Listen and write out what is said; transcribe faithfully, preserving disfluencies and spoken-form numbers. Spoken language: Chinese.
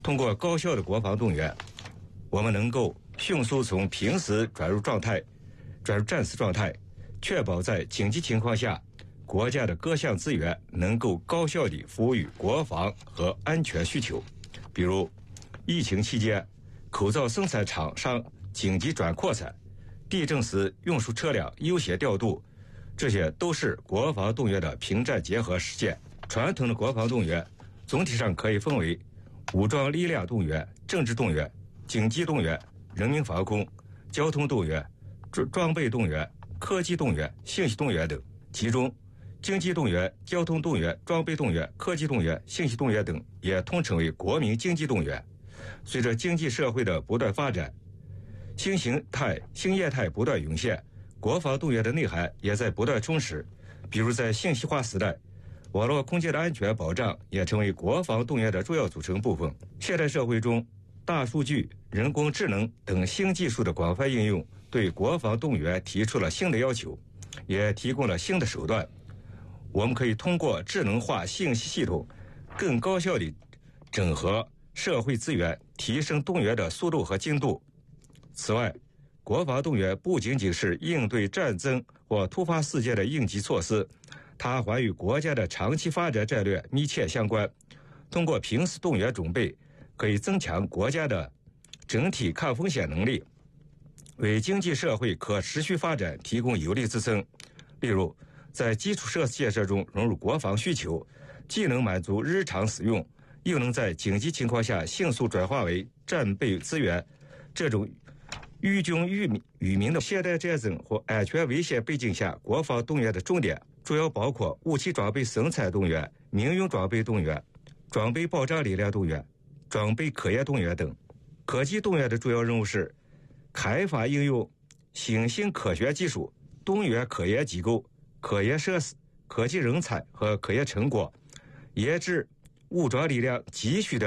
通过高效的国防动员，我们能够迅速从平时转入状态，转入战时状态，确保在紧急情况下，国家的各项资源能够高效地服务于国防和安全需求。比如，疫情期间，口罩生产厂商紧急转扩产，地震时运输车辆优先调度，这些都是国防动员的平战结合实践。传统的国防动员总体上可以分为武装力量动员、政治动员、经济动员、人民防空、交通动员、装备动员、科技动员、信息动员等。其中，经济动员、交通动员、装备动员、科技动员、信息动员等也统称为国民经济动员。随着经济社会的不断发展，新形态、新业态不断涌现，国防动员的内涵也在不断充实。比如在信息化时代，网络空间的安全保障也成为国防动员的重要组成部分。现代社会中，大数据、人工智能等新技术的广泛应用，对国防动员提出了新的要求，也提供了新的手段。我们可以通过智能化信息系统，更高效地整合社会资源，提升动员的速度和精度。此外，国防动员不仅仅是应对战争或突发事件的应急措施，它还与国家的长期发展战略密切相关。通过平时动员准备，可以增强国家的整体抗风险能力，为经济社会可持续发展提供有力支撑。例如，在基础设施建设中融入国防需求，既能满足日常使用，又能在紧急情况下迅速转化为战备资源。这种寓军于民于民的现代战争或安全危险背景下，国防动员的重点主要包括武器装备生产动员、民用装备动员、装备保障力量动员、装备科研动员等。科技动员的主要任务是开发应用新兴科学技术，动员科研机构、科研设施、科技人才和科研成果，研制武装力量急需的